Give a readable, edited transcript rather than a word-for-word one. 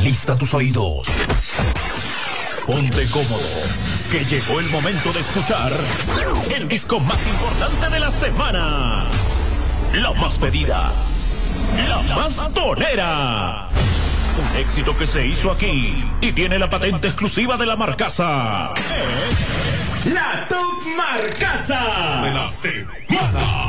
Alista tus oídos. Ponte cómodo, que llegó el momento de escuchar el disco más importante de la semana. La más pedida, la más tonera. Un éxito que se hizo aquí y tiene la patente exclusiva de la Marcasa. Es la Top Marcasa de la semana.